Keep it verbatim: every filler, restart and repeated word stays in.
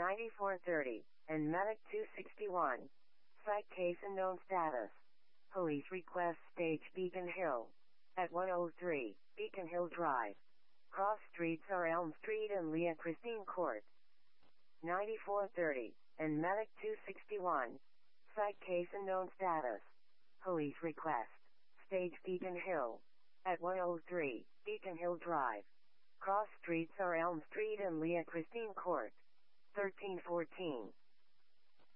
ninety-four thirty, and Medic two sixty-one. Site case unknown status. Police request stage Beacon Hill. At one oh three, Beacon Hill Drive. Cross streets are Elm Street and Leah Christine Court. ninety-four thirty, and Medic two sixty-one. Site case unknown status. Police request. Stage Beacon Hill. At one oh three, Beacon Hill Drive. Cross streets are Elm Street and Leah Christine Court. thirteen fourteen.